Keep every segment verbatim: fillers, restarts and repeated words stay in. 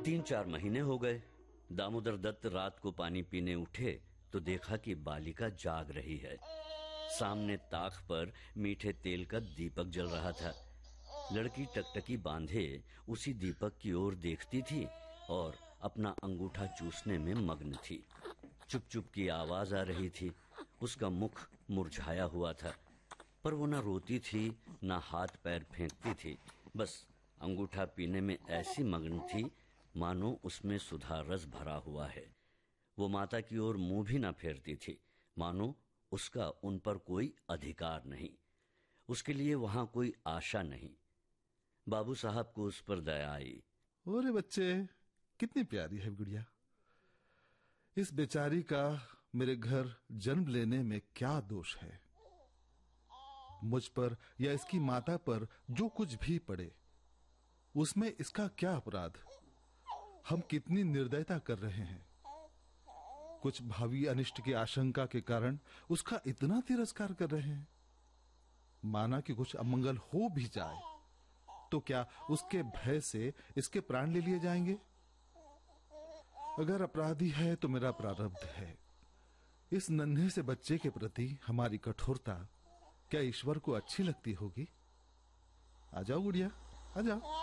तीन चार महीने हो गए। दामोदर दत्त रात को पानी पीने उठे तो देखा कि बालिका जाग रही है। सामने ताख पर मीठे तेल का दीपक जल रहा था। लड़की टकटकी बांधे उसी दीपक की ओर देखती थी और अपना अंगूठा चूसने में मग्न थी। चुप चुप की आवाज आ रही थी। उसका मुख मुरझाया हुआ था, पर वो ना रोती थी ना हाथ पैर फेंकती थी। बस अंगूठा पीने में ऐसी मग्न थी मानो उसमें सुधा रस भरा हुआ है। वो माता की ओर मुंह भी ना फेरती थी, मानो उसका उन पर कोई अधिकार नहीं, उसके लिए वहां कोई आशा नहीं। बाबू साहब को उस पर दया आई। ओरे बच्चे, कितनी प्यारी है गुड़िया। इस बेचारी का मेरे घर जन्म लेने में क्या दोष है? मुझ पर या इसकी माता पर जो कुछ भी पड़े, उसमें इसका क्या अपराध? हम कितनी निर्दयता कर रहे हैं। कुछ भावी अनिष्ट की आशंका के कारण उसका इतना तिरस्कार कर रहे हैं। माना कि कुछ अमंगल हो भी जाए तो क्या उसके भय से इसके प्राण ले लिए जाएंगे? अगर अपराधी है तो मेरा प्रारब्ध है। इस नन्हे से बच्चे के प्रति हमारी कठोरता क्या ईश्वर को अच्छी लगती होगी? आ जाओ गुड़िया, आ जाओ।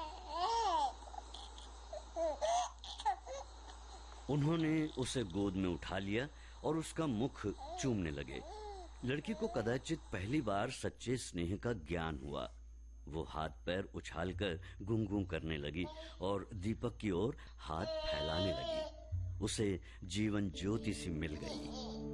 उन्होंने उसे गोद में उठा लिया और उसका मुख चूमने लगे। लड़की को कदाचित पहली बार सच्चे स्नेह का ज्ञान हुआ। वो हाथ पैर उछालकर गुंगुं करने लगी और दीपक की ओर हाथ फैलाने लगी। उसे जीवन ज्योति सी मिल गई।